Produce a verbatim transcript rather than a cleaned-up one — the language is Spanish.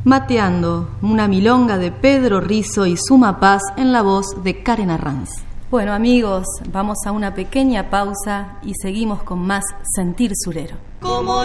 Mateando, una milonga de Pedro Rizzo y Suma Paz en la voz de Karen Arranz. Bueno, amigos, vamos a una pequeña pausa y seguimos con más Sentir Surero. Como